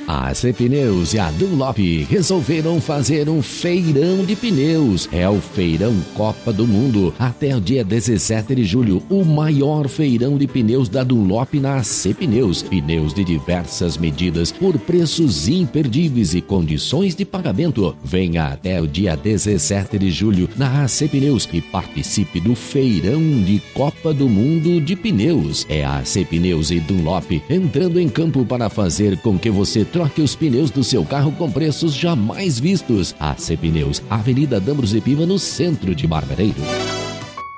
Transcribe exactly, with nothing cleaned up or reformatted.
A A C Pneus e a Dunlop resolveram fazer um feirão de pneus. É o Feirão Copa do Mundo. Até o dia dezessete de julho, o maior feirão de pneus da Dunlop na A C Pneus. Pneus de diversas medidas por preços imperdíveis e condições de pagamento. Venha até o dia dezessete de julho na A C Pneus e participe do Feirão de Copa do Mundo de Pneus. É a A C Pneus e Dunlop entrando em campo para fazer com que você troque os pneus do seu carro com preços jamais vistos. A C Pneus, Avenida D'Ambrosio Piva, no centro de Margareiro.